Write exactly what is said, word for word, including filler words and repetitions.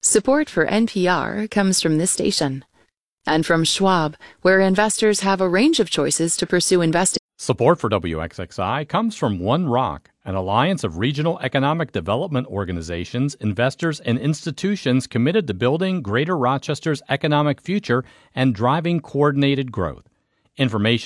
Support for N P R comes from this station and from Schwab, where investors have a range of choices to pursue investing. Support for W X X I comes from One Rock, an alliance of regional economic development organizations, investors, and institutions committed to building Greater Rochester's economic future and driving coordinated growth. Information